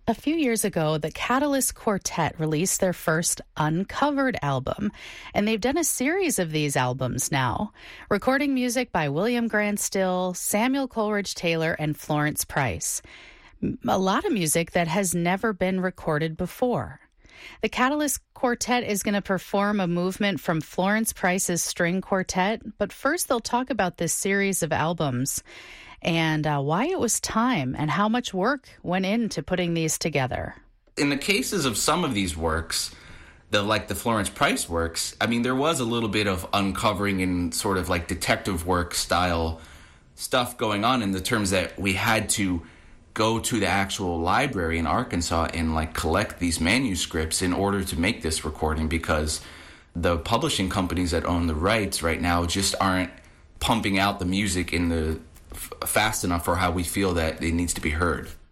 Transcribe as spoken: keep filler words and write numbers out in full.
A few years ago, the Catalyst Quartet released their first Uncovered album, and they've done a series of these albums now, recording music by William Grant Still, Samuel Coleridge Taylor, and Florence Price. A lot of music that has never been recorded before. The Catalyst Quartet is going to perform a movement from Florence Price's string quartet, but first they'll talk about this series of albums and uh, why it was time and how much work went into putting these together. In the cases of some of these works, the like the Florence Price works, I mean, there was a little bit of uncovering and sort of like detective work style stuff going on in the terms that we had to go to the actual library in Arkansas and like collect these manuscripts in order to make this recording, because the publishing companies that own the rights right now just aren't pumping out the music in the f- fast enough for how we feel that it needs to be heard.